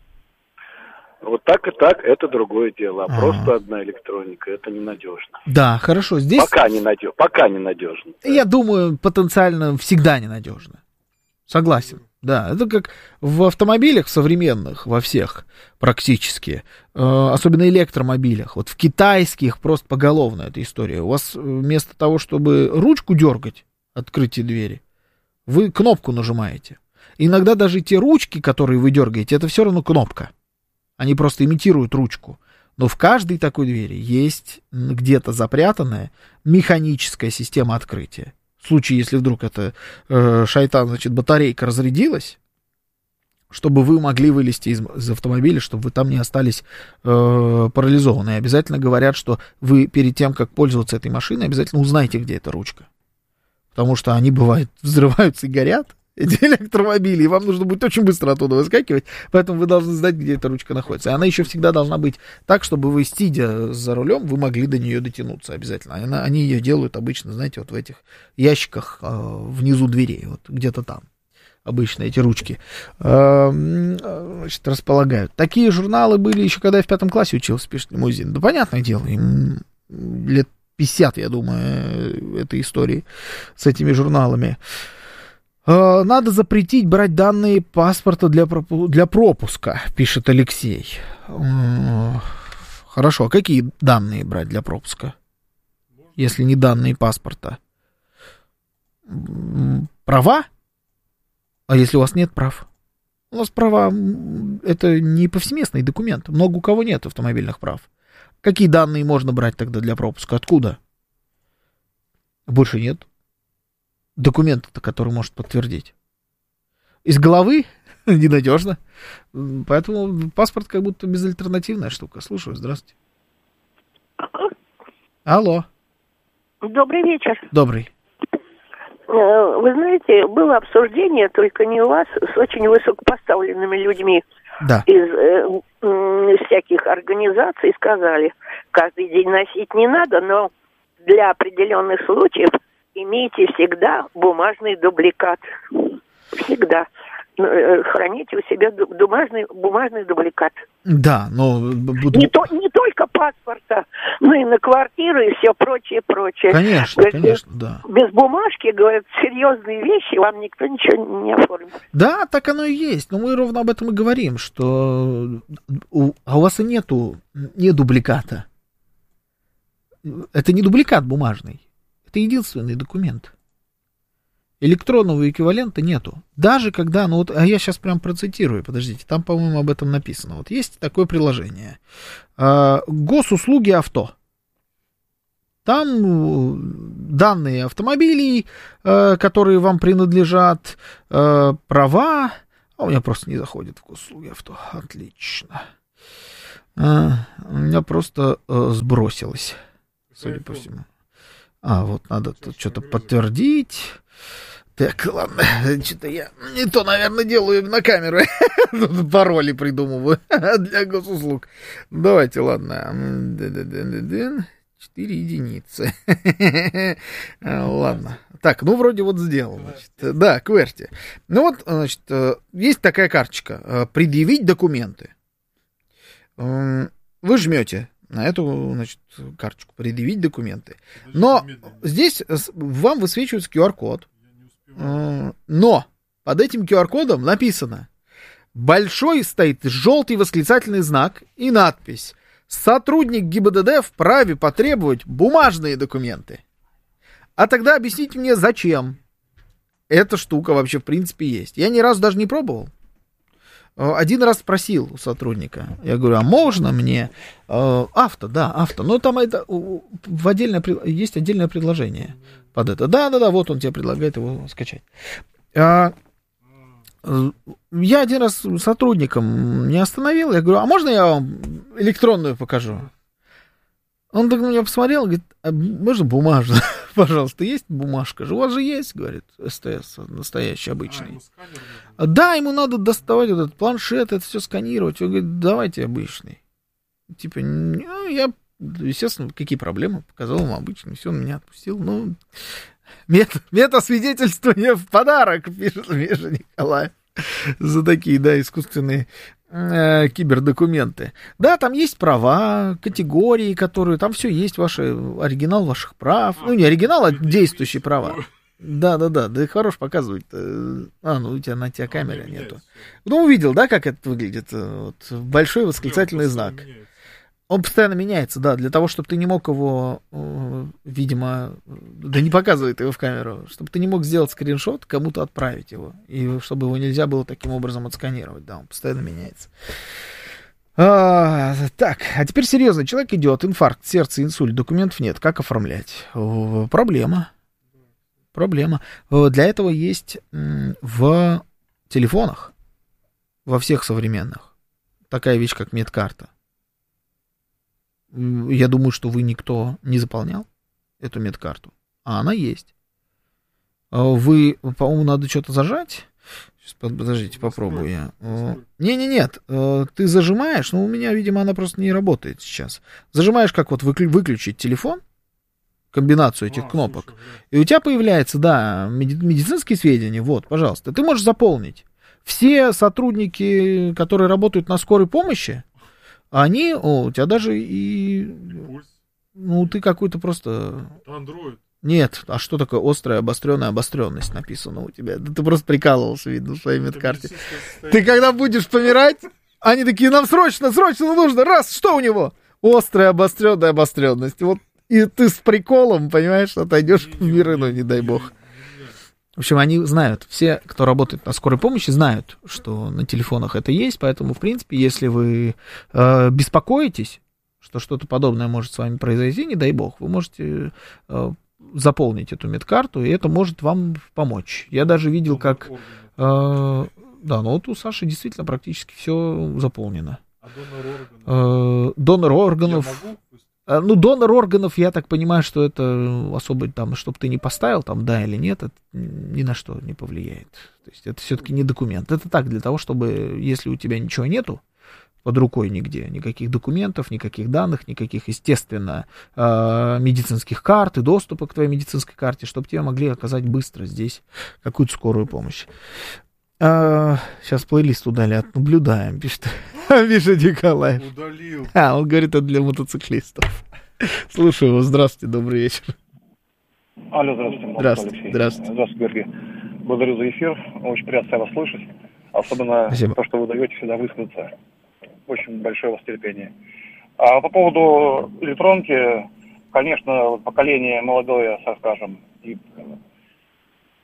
Speaker 15: Вот так и так, это другое дело. А просто одна электроника, это ненадежно.
Speaker 1: Да, хорошо. Здесь...
Speaker 15: Пока ненадежно.
Speaker 1: Я думаю, потенциально всегда ненадежно. Согласен. Да, это как в автомобилях современных, во всех практически, особенно электромобилях. Вот в китайских просто поголовно эта история. У вас вместо того, чтобы ручку дергать, открытие двери, вы кнопку нажимаете. Иногда даже те ручки, которые вы дергаете, это все равно кнопка. Они просто имитируют ручку. Но в каждой такой двери есть где-то запрятанная механическая система открытия. В случае, если вдруг это батарейка разрядилась, чтобы вы могли вылезти из автомобиля, чтобы вы там не остались парализованы. И обязательно говорят, что вы перед тем, как пользоваться этой машиной, обязательно узнаете, где эта ручка. Потому что они, бывает, взрываются и горят, эти электромобили, и вам нужно будет очень быстро оттуда выскакивать, поэтому вы должны знать, где эта ручка находится. И она еще всегда должна быть так, чтобы вы, сидя за рулем, вы могли до нее дотянуться обязательно. Они ее делают обычно, знаете, вот в этих ящиках внизу дверей, вот где-то там. Обычно эти ручки располагают. Такие журналы были еще, когда я в 5 классе учился, пишет Лимузин. Да, понятное дело, им лет 50, я думаю, этой истории с этими журналами. Надо запретить брать данные паспорта для пропуска, пишет Алексей. Хорошо, а какие данные брать для пропуска, если не данные паспорта? Права? А если у вас нет прав? У нас права, это не повсеместный документ. Много у кого нет автомобильных прав. Какие данные можно брать тогда для пропуска? Откуда? Больше нет документа, который может подтвердить. Из головы ненадежно. Поэтому паспорт как будто безальтернативная штука. Слушаю, здравствуйте. Алло.
Speaker 16: Добрый вечер.
Speaker 1: Добрый.
Speaker 16: Вы знаете, было обсуждение, только не у вас, с очень высокопоставленными людьми из всяких организаций. Сказали, каждый день носить не надо, но для определенных случаев имейте всегда бумажный дубликат. Всегда. Храните у себя бумажный дубликат.
Speaker 1: Да, но...
Speaker 16: Не только паспорта, но и на квартиру и все прочее.
Speaker 1: Конечно, говорит, конечно, да.
Speaker 16: Без бумажки, говорят, серьезные вещи, вам никто ничего не оформит.
Speaker 1: Да, так оно и есть. Но мы ровно об этом и говорим, что у вас и нету не дубликата. Это не дубликат бумажный. Это единственный документ. Электронного эквивалента нету. Даже когда, ну вот, а я сейчас прям процитирую, подождите, там, по-моему, об этом написано. Вот есть такое приложение. Госуслуги авто. Там данные автомобилей, которые вам принадлежат, права. А у меня просто не заходит в госуслуги авто. Отлично. У меня просто сбросилось, судя по всему. Вот надо тут что-то подтвердить. Так, ладно, что-то я не то, наверное, делаю на камеру. Пароли придумываю для госуслуг. Давайте, ладно. 4 единицы. Ладно. Так, ну, вроде вот сделал. Значит. Да, QWERTY. Ну, вот, значит, есть такая карточка. Предъявить документы. Вы жмете на эту, значит, карточку. Предъявить документы. Но здесь вам высвечивается QR-код. Но под этим QR-кодом написано: большой стоит желтый восклицательный знак и надпись: сотрудник ГИБДД вправе потребовать бумажные документы. А тогда объясните мне, зачем эта штука вообще в принципе есть. Я ни разу даже не пробовал. Один раз спросил у сотрудника. Я говорю, а можно мне авто? Но там это есть отдельное предложение под это. Да, вот он тебе предлагает его скачать. Я один раз сотрудником не остановил. Я говорю, а можно я вам электронную покажу? Он так на меня посмотрел, говорит, а можно бумажную? Пожалуйста, есть бумажка же? У вас же есть, говорит, СТС настоящий, обычный. Да, ему надо доставать вот этот планшет, это все сканировать. Он говорит, давайте обычный. Типа, я, естественно, какие проблемы? Показал ему обычный, все, он меня отпустил. Ну, метасвидетельствование в подарок, пишет Миша Николаев. За такие, да, искусственные кибердокументы. Да, там есть права, категории, которые, там все есть, оригинал ваших прав. Ну, не оригинал, а действующие права. Да, хорош показывать. Ну, у тебя на тебя камеры нету. Ну, увидел, да, как это выглядит? Вот, большой восклицательный знак. Он постоянно меняется, да, для того, чтобы ты не мог его, видимо, да не показывает его в камеру, чтобы ты не мог сделать скриншот, кому-то отправить его, и чтобы его нельзя было таким образом отсканировать, да, он постоянно меняется. Так, а теперь серьезно, человек идет, инфаркт, сердце, инсульт, документов нет, как оформлять? Проблема. Для этого есть в телефонах, во всех современных, такая вещь, как медкарта. Я думаю, что вы никто не заполнял эту медкарту. А она есть. Вы, по-моему, надо что-то зажать. Сейчас, подождите, попробую я. Нет. Ты зажимаешь, но у меня, видимо, она просто не работает сейчас. Зажимаешь, как вот выключить телефон, комбинацию этих кнопок, и у тебя появляется, да, медицинские сведения. Вот, пожалуйста. Ты можешь заполнить. Все сотрудники, которые работают на скорой помощи, они, у тебя даже и, ну, ты какой-то просто...
Speaker 17: Android.
Speaker 1: Нет, а что такое острая обостренная обостренность написано у тебя? Да ты просто прикалывался, видно, в своей медкарте. Ты когда будешь помирать, они такие, нам срочно нужно, раз, что у него? Острая обостренная обостренность. Вот, и ты с приколом, понимаешь, отойдешь в мир иной, не дай бог. В общем, они знают, все, кто работает на скорой помощи, знают, что на телефонах это есть, поэтому, в принципе, если вы беспокоитесь, что что-то подобное может с вами произойти, не дай бог, вы можете заполнить эту медкарту, и это может вам помочь. Я даже видел, как... да, ну вот у Саши действительно практически все заполнено.
Speaker 17: А донор органов?
Speaker 1: Донор органов... Ну, донор органов, я так понимаю, что это особо там, чтобы ты не поставил там да или нет, это ни на что не повлияет. То есть это все-таки не документ. Это так, для того, чтобы, если у тебя ничего нету под рукой нигде, никаких документов, никаких данных, никаких, естественно, медицинских карт и доступа к твоей медицинской карте, чтобы тебе могли оказать быстро здесь какую-то скорую помощь. Сейчас плейлист удалят. Наблюдаем, пишет Николаев.
Speaker 17: Удалил.
Speaker 1: Он говорит, это для мотоциклистов. Слушаю вас. Здравствуйте, добрый вечер.
Speaker 18: Алло, здравствуйте. Здравствуйте, Георгий. Благодарю за эфир. Очень приятно вас слышать. Особенно Спасибо. То, что вы даете всегда высказаться. Очень большое у вас терпение. А по поводу электронки, конечно, поколение молодое, так скажем, и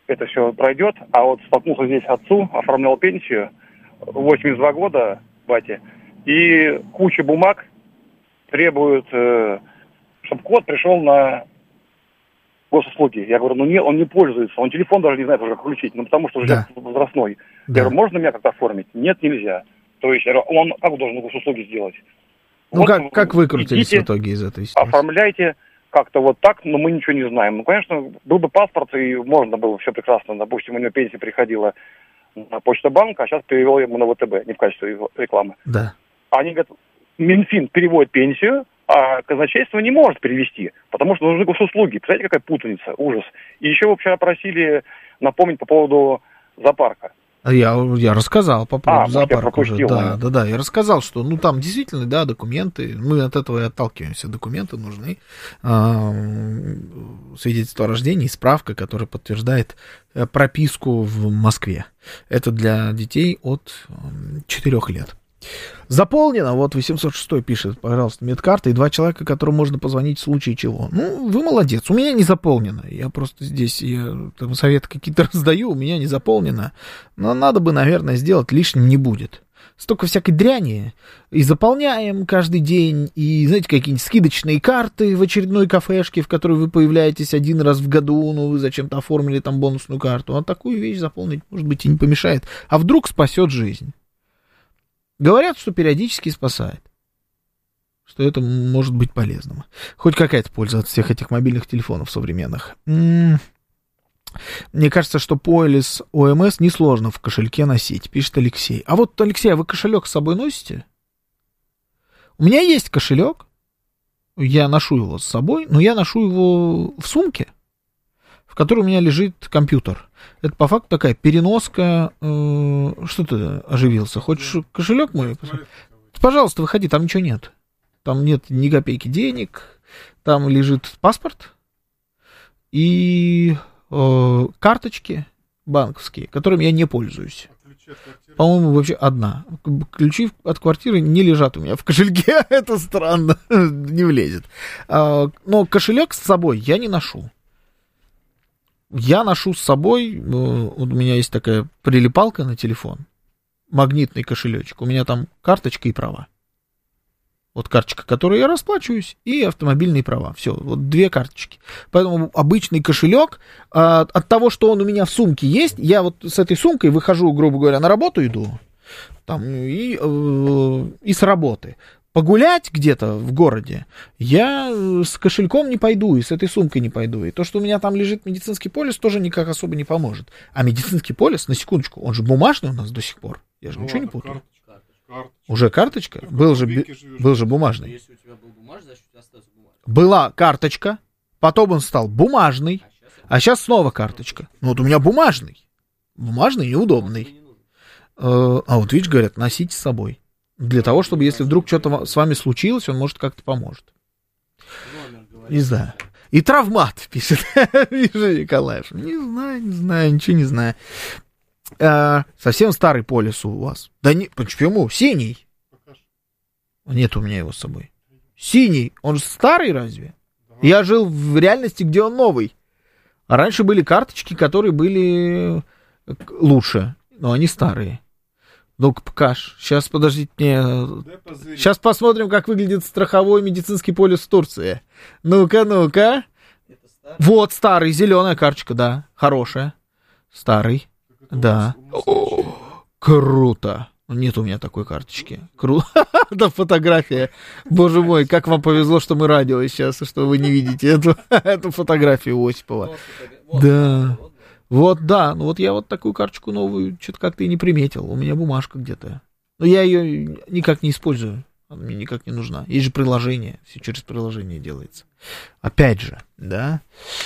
Speaker 18: это все пройдет. А вот столкнулся здесь отцу, оформлял пенсию, 82 года, батя, и куча бумаг требует, чтобы код пришел на госуслуги. Я говорю, ну нет, он не пользуется, он телефон даже не знает уже, как включить, ну потому что уже возрастной. Я говорю, можно меня как-то оформить? Нет, нельзя. То есть, он как должен госуслуги сделать?
Speaker 1: Ну, вот, как выкрутились в итоге из этой ситуации?
Speaker 18: Оформляйте как-то вот так, но мы ничего не знаем. Ну, конечно, был бы паспорт, и можно было все прекрасно. Допустим, у него пенсия приходила на Почта банка, а сейчас перевел ему на ВТБ, не в качестве рекламы.
Speaker 1: Да.
Speaker 18: Они говорят, Минфин переводит пенсию, а казначейство не может перевести, потому что нужны госуслуги. Представляете, какая путаница, ужас. И еще вы вчера просили напомнить по поводу зоопарка.
Speaker 1: Я рассказал по поводу зоопарка уже.
Speaker 18: Да.
Speaker 1: Я рассказал, что, ну, там действительно, да, документы, мы от этого и отталкиваемся, документы нужны, свидетельство о рождении, справка, которая подтверждает прописку в Москве. Это для детей от 4 лет. Заполнено, вот 806 пишет, пожалуйста, медкарта и 2 человека, которым можно позвонить в случае чего. Ну, вы молодец, у меня не заполнено, я просто здесь там советы какие-то раздаю, у меня не заполнено, но надо бы, наверное, сделать, лишним не будет. Столько всякой дряни, и заполняем каждый день, и, знаете, какие-нибудь скидочные карты в очередной кафешке, в которой вы появляетесь один раз в году, ну, вы зачем-то оформили там бонусную карту, а такую вещь заполнить, может быть, и не помешает, а вдруг спасет жизнь. Говорят, что периодически спасает, что это может быть полезным. Хоть какая-то польза от всех этих мобильных телефонов современных. Мне кажется, что полис ОМС несложно в кошельке носить, пишет Алексей. А вот, Алексей, а вы кошелек с собой носите? У меня есть кошелек, я ношу его с собой, но я ношу его в сумке, в которой у меня лежит компьютер. Это по факту такая переноска. Что ты оживился? Хочешь кошелек мой? Пожалуйста, выходи, там ничего нет. Там нет ни копейки денег. Там лежит паспорт и карточки банковские, которыми я не пользуюсь. По-моему, вообще одна. Ключи от квартиры не лежат у меня в кошельке. Это странно. Не влезет. Но кошелек с собой я не ношу. Я ношу с собой, вот у меня есть такая прилипалка на телефон, магнитный кошелечек, у меня там карточка и права. Вот карточка, которой я расплачиваюсь, и автомобильные права. Все, вот 2 карточки. Поэтому обычный кошелек, от того, что он у меня в сумке есть, я вот с этой сумкой выхожу, грубо говоря, на работу иду, там, и с работы. Погулять где-то в городе я с кошельком не пойду и с этой сумкой не пойду. И то, что у меня там лежит медицинский полис, тоже никак особо не поможет. А медицинский полис, на секундочку, он же бумажный у нас до сих пор. Я же ничего не путаю. Карточка. Уже карточка? Был же бумажный. Если у тебя был бумажный, значит у тебя остался бумажный. Была карточка, потом он стал бумажный, а сейчас снова карточка. Ну вот у меня бумажный. Бумажный неудобный. А вот видишь, говорят, носите с собой. Для того, чтобы, если вдруг что-то с вами случилось, он, может, как-то поможет. Не знаю. И травмат, пишет Николаев. Не знаю, ничего не знаю. Совсем старый полис у вас. Да не, почему? Синий. Нет у меня его с собой. Синий. Он же старый разве? Я жил в реальности, где он новый. А раньше были карточки, которые были лучше, но они старые. Ну-ка, покаж. Сейчас, подождите, сейчас посмотрим, как выглядит страховой медицинский полис в Турции. Ну-ка. Вот, старый, зеленая карточка, да, хорошая. Старый, да. Круто. Нет у меня такой карточки. Круто. Да, фотография. Боже мой, как вам повезло, что мы радио сейчас, что вы не видите эту фотографию Осипова. Да. Вот, да, ну вот я вот такую карточку новую что-то как-то и не приметил. У меня бумажка где-то. Но я ее никак не использую. Она мне никак не нужна. Есть же приложение. Все через приложение делается. Опять же, да.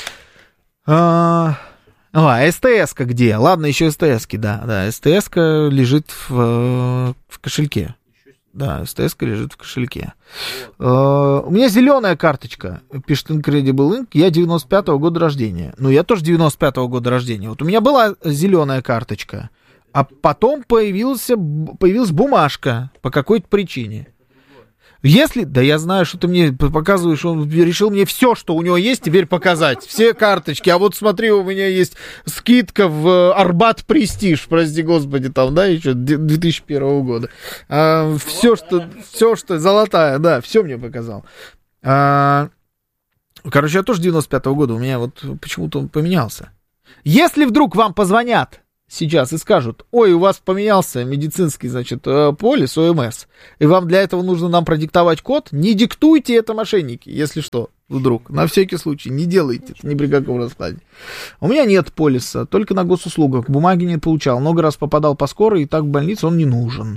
Speaker 1: СТС-ка где? Ладно, еще СТС-ки, да. СТС-ка лежит в кошельке. Да, СТС-ка лежит в кошельке. У меня зеленая карточка, пишет Incredible Inc. Я 95-го года рождения. Ну, я тоже 95-го года рождения. Вот у меня была зеленая карточка, а потом появилась бумажка по какой-то причине. Если, да я знаю, что ты мне показываешь, он решил мне все, что у него есть, теперь показать, все карточки, а вот смотри, у меня есть скидка в Арбат Престиж, прости господи, там, да, еще 2001 года, все, что золотая, да, все мне показал. Короче, я тоже 95-го года, у меня вот почему-то он поменялся. Если вдруг вам позвонят сейчас и скажут, ой, у вас поменялся медицинский, значит, полис ОМС, и вам для этого нужно нам продиктовать код, не диктуйте это, мошенники, если что, вдруг, на всякий случай, не делайте это ни при каком раскладе. У меня нет полиса, только на госуслугах, бумаги не получал, много раз попадал по скорой, и так в больницу он не нужен.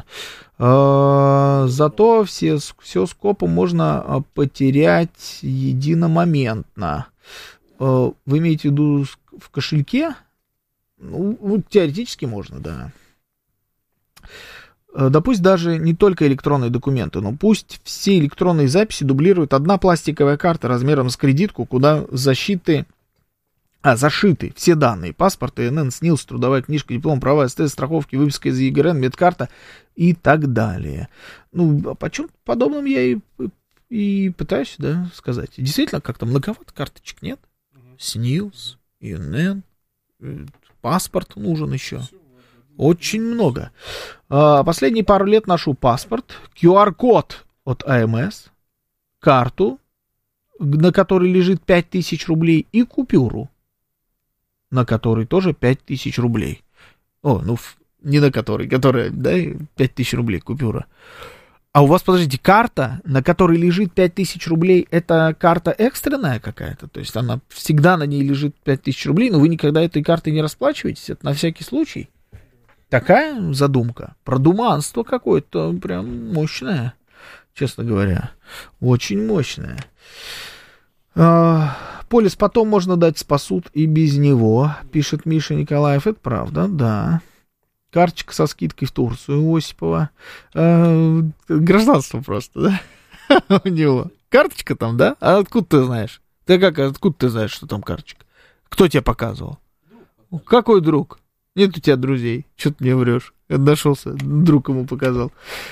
Speaker 1: Зато все скопы можно потерять единомоментно. Вы имеете в виду в кошельке? Ну, теоретически можно, да. Да пусть даже не только электронные документы, но пусть все электронные записи дублирует одна пластиковая карта размером с кредитку, куда зашиты все данные: паспорт, ИНН, СНИЛС, трудовая книжка, диплом, права, СТ, страховки, выписка из ЕГРН, медкарта и так далее. Ну, по чем подобным я и пытаюсь, да, сказать. Действительно, как-то многовато карточек, нет? СНИЛС, ИНН, паспорт нужен еще. Очень много. Последние пару лет ношу паспорт, QR-код от АМС, карту, на которой лежит 5000 рублей, и купюру, на которой тоже 5000 рублей. Не на которой, которая, да, 5000 рублей купюра. А у вас, подождите, карта, на которой лежит 5000 рублей, это карта экстренная какая-то? То есть она всегда на ней лежит 5000 рублей, но вы никогда этой картой не расплачиваетесь? Это на всякий случай? Такая задумка. Продуманство какое-то прям мощное, честно говоря. Очень мощное. Полис потом можно дать, спасут и без него, пишет Миша Николаев. Это правда, да. Карточка со скидкой в Турцию у Осипова. Гражданство просто, да? У него. Карточка там, да? А откуда ты знаешь? Откуда ты знаешь, что там карточка? Кто тебе показывал? Какой друг? Нет у тебя друзей. Что ты мне врешь? Я нашелся, друг ему показал.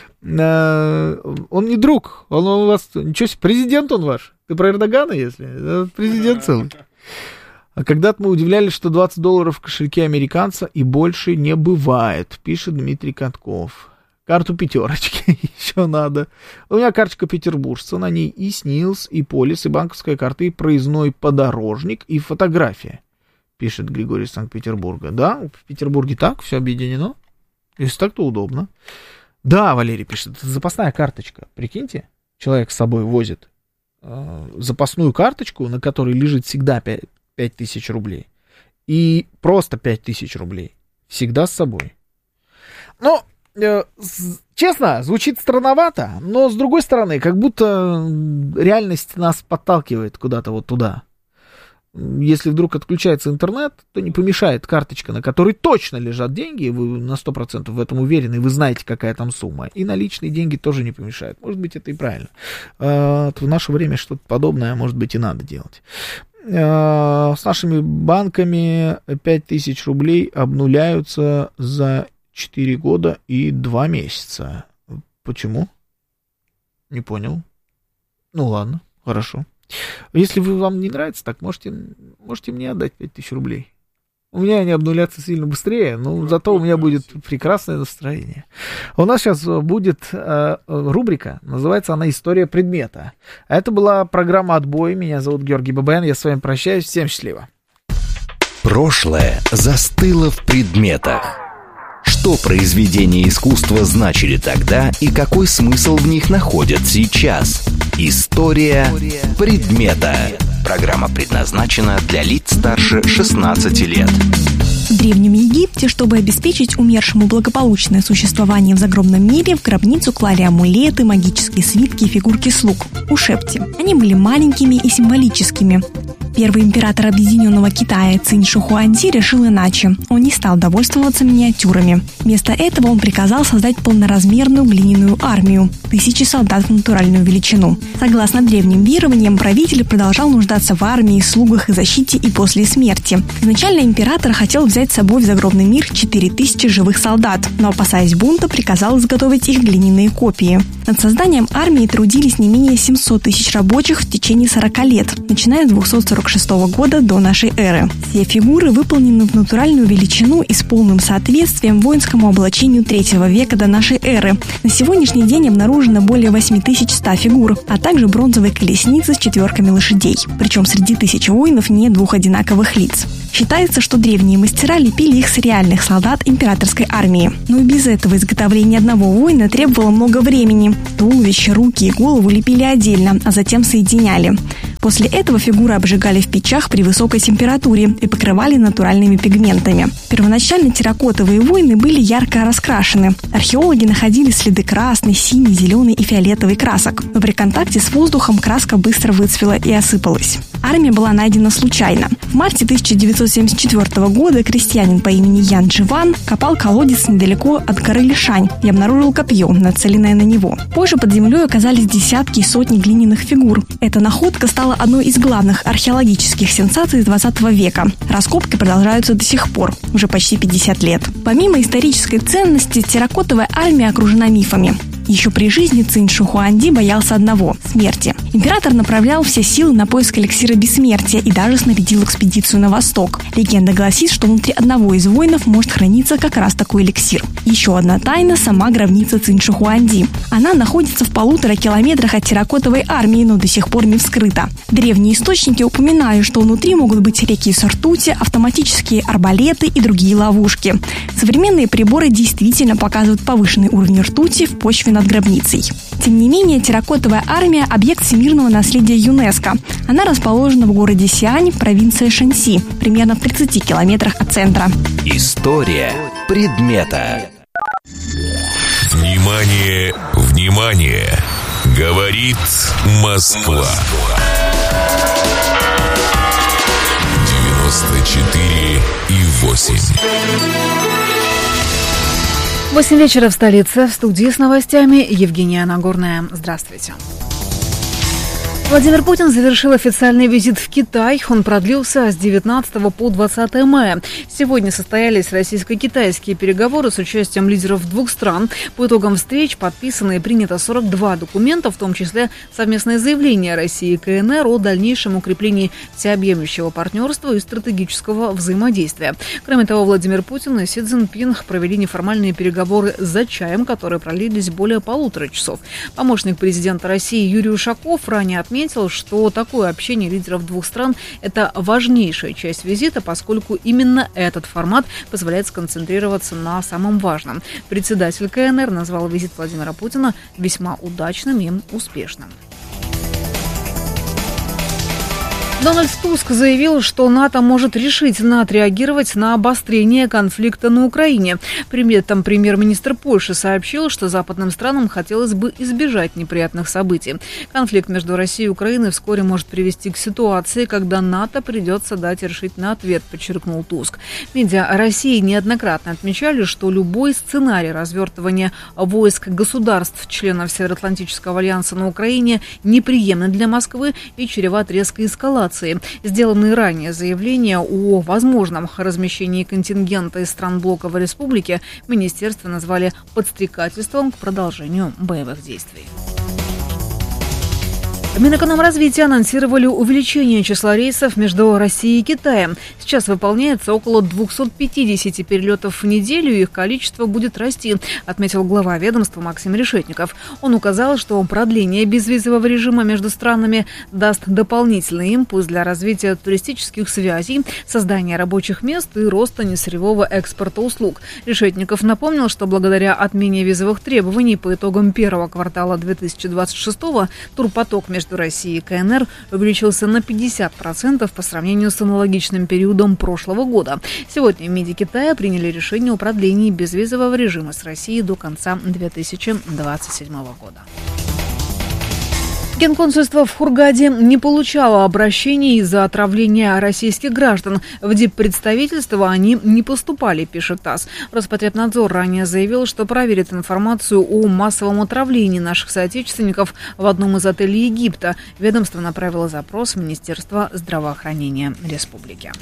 Speaker 1: Он не друг. Он у вас... Ничего себе, президент он ваш. Ты про Эрдогана, если? Президент целый. А когда-то мы удивлялись, что $20 в кошельке американца и больше не бывает, пишет Дмитрий Катков. Карту пятерочки еще надо. У меня карточка петербуржца, на ней и СНИЛС, и полис, и банковская карта, и проездной подорожник, и фотография, пишет Григорий из Санкт-Петербурга. Да, в Петербурге так, все объединено. Если так, то удобно. Да, Валерий пишет, это запасная карточка. Прикиньте, человек с собой возит запасную карточку, на которой лежит всегда 5000 рублей. И просто 5000 рублей. Всегда с собой. Но, честно, звучит странновато, но с другой стороны, как будто реальность нас подталкивает куда-то вот туда. Если вдруг отключается интернет, то не помешает карточка, на которой точно лежат деньги, вы на 100% в этом уверены, вы знаете, какая там сумма. И наличные деньги тоже не помешают. Может быть, это и правильно. В наше время что-то подобное, может быть, и надо делать. С нашими банками 5000 рублей обнуляются за 4 года и 2 месяца. Почему? Не понял. Ну ладно, хорошо. Если вам не нравится, так можете мне отдать 5000 рублей. У меня они обнулятся сильно быстрее, но зато у меня будет прекрасное настроение. У нас сейчас будет рубрика, называется она «История предмета». Это была программа «Отбой». Меня зовут Георгий Бабаян, я с вами прощаюсь. Всем счастливо.
Speaker 12: Прошлое застыло в предметах. Что произведения искусства значили тогда и какой смысл в них находят сейчас? История предмета. Программа предназначена для лиц старше 16 лет.
Speaker 19: В Древнем Египте, чтобы обеспечить умершему благополучное существование в загробном мире, в гробницу клали амулеты, магические свитки и фигурки слуг – ушепти. Они были маленькими и символическими. Первый император Объединенного Китая Цинь Шихуанди решил иначе. Он не стал довольствоваться миниатюрами. Вместо этого он приказал создать полноразмерную глиняную армию, 1000 солдат в натуральную величину. Согласно древним верованиям, правитель продолжал нуждаться в армии, слугах и защите и после смерти. Изначально император хотел взять с собой в загробный мир 4000 живых солдат, но, опасаясь бунта, приказал изготовить их глиняные копии. Над созданием армии трудились не менее 700 тысяч рабочих в течение 40 лет, начиная с 246 года до нашей эры. Все фигуры выполнены в натуральную величину и с полным соответствием воинскому облачению 3 века до нашей эры. На сегодняшний день обнаружено более 8100 фигур, а также бронзовые колесницы с 4 лошадей. Причем среди 1000 воинов нет 2 одинаковых лиц. Считается, что древние мастера лепили их с реальных солдат императорской армии. Но и без этого изготовление одного воина требовало много времени. Туловище, руки и голову лепили отдельно, а затем соединяли. После этого фигуры обжигали в печах при высокой температуре и покрывали натуральными пигментами. Первоначально терракотовые воины были ярко раскрашены. Археологи находили следы красной, синей, зеленой и фиолетовой красок. Но при контакте с воздухом краска быстро выцвела и осыпалась. Армия была найдена случайно. В марте 1974 года крестьянин по имени Ян Дживан копал колодец недалеко от горы Лишань и обнаружил копье, нацеленное на него. Позже под землей оказались десятки и сотни глиняных фигур. Эта находка стала одной из главных археологических сенсаций 20 века. Раскопки продолжаются до сих пор, уже почти 50 лет. Помимо исторической ценности, терракотовая армия окружена мифами. Еще при жизни Цинь Шихуанди боялся одного – смерти. Император направлял все силы на поиск эликсира бессмертия и даже снарядил экспедицию на восток. Легенда гласит, что внутри одного из воинов может храниться как раз такой эликсир. Еще одна тайна – сама гробница Цинь Шихуанди. Она находится в 1,5 километрах от терракотовой армии, но до сих пор не вскрыта. Древние источники упоминают, что внутри могут быть реки с ртути, автоматические арбалеты и другие ловушки. Современные приборы действительно показывают повышенный уровень ртути в почве над гробницей. Тем не менее, терракотовая армия – объект всемирного наследия ЮНЕСКО. Она расположена в городе Сиань, провинция Шэньси, примерно в 30 километрах от центра.
Speaker 12: История предмета.
Speaker 5: Внимание, внимание! Говорит Москва. 94,8.
Speaker 6: 8 вечера в столице. В студии с новостями Евгения Нагорная. Здравствуйте. Владимир Путин завершил официальный визит в Китай. Он продлился с 19 по 20 мая. Сегодня состоялись российско-китайские переговоры с участием лидеров двух стран. По итогам встреч подписано и принято 42 документа, в том числе совместное заявление России и КНР о дальнейшем укреплении всеобъемлющего партнерства и стратегического взаимодействия. Кроме того, Владимир Путин и Си Цзиньпин провели неформальные переговоры за чаем, которые продлились более 1,5 часов. Помощник президента России Юрий Ушаков ранее отметил, что такое общение лидеров двух стран – это важнейшая часть визита, поскольку именно этот формат позволяет сконцентрироваться на самом важном. Председатель КНР назвал визит Владимира Путина весьма удачным и успешным. Дональд Туск заявил, что НАТО может решительно отреагировать на обострение конфликта на Украине. При этом премьер-министр Польши сообщил, что западным странам хотелось бы избежать неприятных событий. Конфликт между Россией и Украиной вскоре может привести к ситуации, когда НАТО придется дать решительный ответ, подчеркнул Туск. Медиа России неоднократно отмечали, что любой сценарий развертывания войск государств-членов Североатлантического альянса на Украине неприемлем для Москвы и чреват резкой эскалацией. Сделанные ранее заявления о возможном размещении контингента из стран блока в республике министерство назвали подстрекательством к продолжению боевых действий. Минэкономразвития анонсировали увеличение числа рейсов между Россией и Китаем. Сейчас выполняется около 250 перелетов в неделю, и их количество будет расти, отметил глава ведомства Максим Решетников. Он указал, что продление безвизового режима между странами даст дополнительный импульс для развития туристических связей, создания рабочих мест и роста несырьевого экспорта услуг. Решетников напомнил, что благодаря отмене визовых требований по итогам первого квартала 2026-го турпоток между Россией и КНР увеличился на 50% по сравнению с аналогичным периодом прошлого года. Сегодня в МИДе Китая приняли решение о продлении безвизового режима с Россией до конца 2027 года. Генконсульство в Хургаде не получало обращений из-за отравления российских граждан. В диппредставительство они не поступали, пишет ТАСС. Роспотребнадзор ранее заявил, что проверит информацию о массовом отравлении наших соотечественников в одном из отелей Египта. Ведомство направило запрос в Министерство здравоохранения Республики.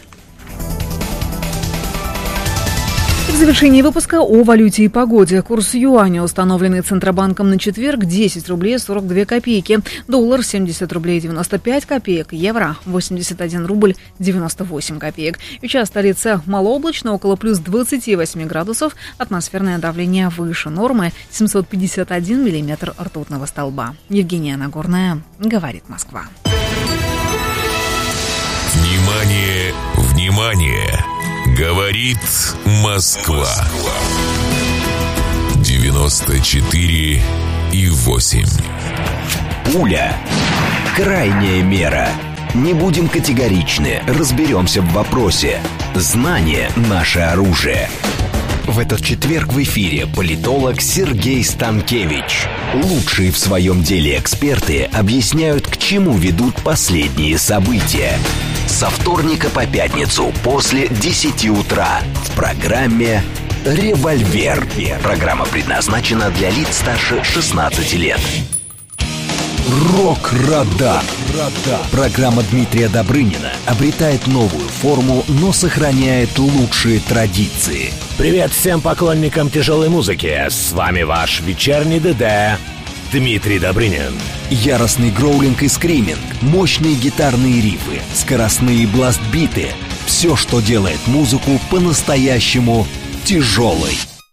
Speaker 6: В завершении выпуска о валюте и погоде. Курс юаня, установленный Центробанком на четверг, 10 рублей 42 копейки. Доллар 70 рублей 95 копеек. Евро 81 рубль 98 копеек. Сейчас столица малооблачно, около плюс 28 градусов. Атмосферное давление выше нормы 751 миллиметр ртутного столба. Евгения Нагорная, говорит Москва.
Speaker 5: Внимание, внимание! Говорит Москва. 94,8.
Speaker 12: Пуля. Крайняя мера. Не будем категоричны, разберемся в вопросе. Знание – наше оружие. В этот четверг в эфире политолог Сергей Станкевич. Лучшие в своем деле эксперты объясняют, к чему ведут последние события. Со вторника по пятницу после 10 утра в программе «Револьвер». Программа предназначена для лиц старше 16 лет. Рок-радар. Программа Дмитрия Добрынина обретает новую форму, но сохраняет лучшие традиции.
Speaker 20: Привет всем поклонникам тяжелой музыки. С вами ваш вечерний ДД Дмитрий Добрынин.
Speaker 12: Яростный гроулинг и скриминг, мощные гитарные рифы, скоростные бласт-биты. Все, что делает музыку по-настоящему тяжелой.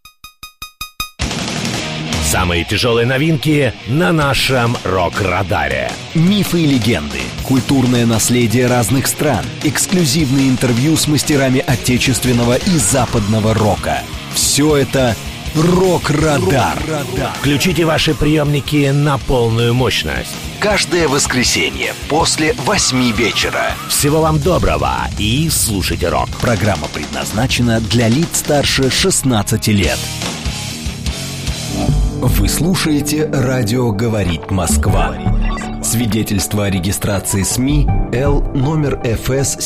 Speaker 20: Самые тяжелые новинки на нашем рок-радаре.
Speaker 12: Мифы и легенды, культурное наследие разных стран, эксклюзивные интервью с мастерами отечественного и западного рока. Все это «Рок-радар».
Speaker 20: Включите ваши приемники на полную мощность.
Speaker 12: Каждое воскресенье после 8 вечера.
Speaker 20: Всего вам доброго и слушайте рок.
Speaker 12: Программа предназначена для лиц старше 16 лет. Вы слушаете «Радио говорит Москва». Свидетельство о регистрации СМИ Л номер ФС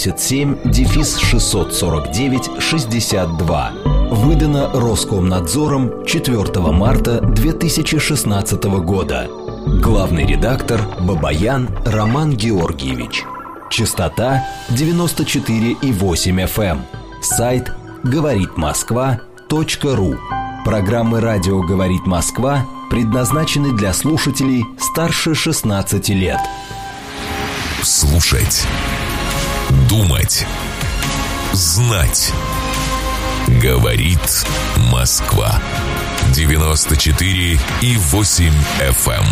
Speaker 12: 77-649-62. Выдано Роскомнадзором 4 марта 2016 года. Главный редактор Бабаян Роман Георгиевич. Частота 94,8 FM. Сайт говоритмосква.ру. Программы «Радио говорит Москва» предназначены для слушателей старше 16 лет.
Speaker 5: Слушать. Думать. Знать. Говорит Москва. 94,8 FM.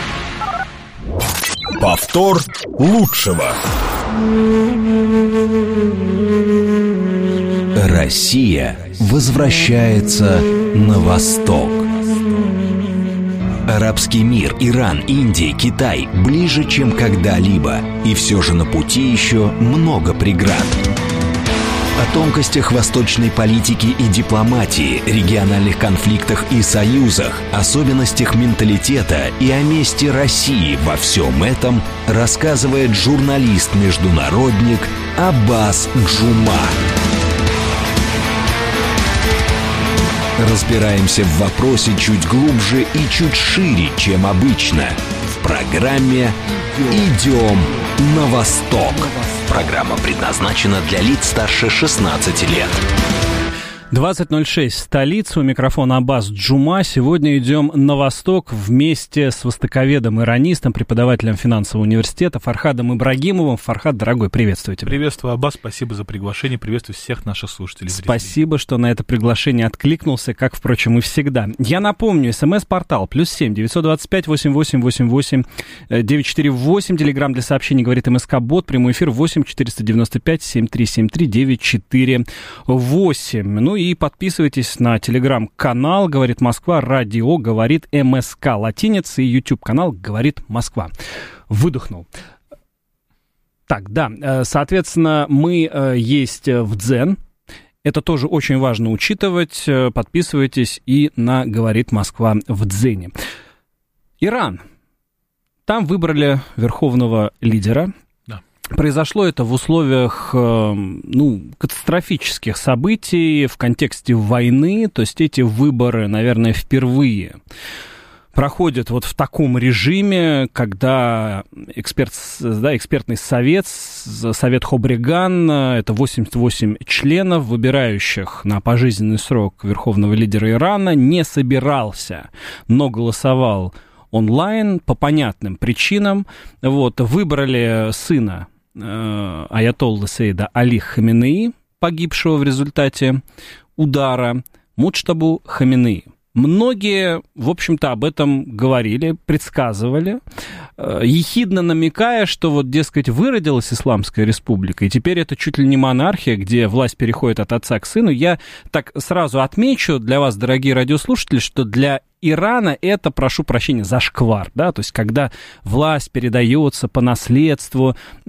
Speaker 12: Повтор лучшего. Россия возвращается на восток. Арабский мир, Иран, Индия, Китай ближе, чем когда-либо. И все же на пути еще много преград. О тонкостях восточной политики и дипломатии, региональных конфликтах и союзах, особенностях менталитета и о месте России во всем этом рассказывает журналист-международник Аббас Джума. Разбираемся в вопросе чуть глубже и чуть шире, чем обычно. В программе «Идем на восток». Программа предназначена для лиц старше 16 лет.
Speaker 21: 20:06, столица, у микрофона Аббас Джума. Сегодня идем на восток вместе с востоковедом, иронистом, преподавателем финансового университета Фархадом Ибрагимовым. Фархад, дорогой, приветствую тебя.
Speaker 22: Приветствую, Аббас, спасибо за приглашение, приветствую всех наших слушателей.
Speaker 21: Спасибо, что на это приглашение откликнулся, как, впрочем, и всегда. Я напомню, смс-портал +7 925 8888 948, телеграм для сообщений говорит МСК-бот, прямой эфир 8 495 7373 948. Ну и подписывайтесь на телеграм-канал «Говорит Москва», радио «Говорит МСК» латиница и YouTube-канал «Говорит Москва». Выдохнул. Так, да, соответственно, мы есть в Дзен. Это тоже очень важно учитывать. Подписывайтесь и на «Говорит Москва» в Дзене. Иран. Там выбрали верховного лидера. Произошло это в условиях, катастрофических событий, в контексте войны, то есть эти выборы, наверное, впервые проходят вот в таком режиме, когда экспертный совет Хобриган, это 88 членов, выбирающих на пожизненный срок верховного лидера Ирана, не собирался, но голосовал онлайн по понятным причинам. Вот, выбрали сына аятоллы Сейда Али Хаменеи, погибшего в результате удара, Муджтабу Хаменеи. Многие, в общем-то, об этом говорили, предсказывали, ехидно намекая, что вот, дескать, выродилась Исламская республика, и теперь это чуть ли не монархия, где власть переходит от отца к сыну. Я так сразу отмечу для вас, дорогие радиослушатели, что для Ирана это, прошу прощения, зашквар, да, то есть когда власть передается по наследству,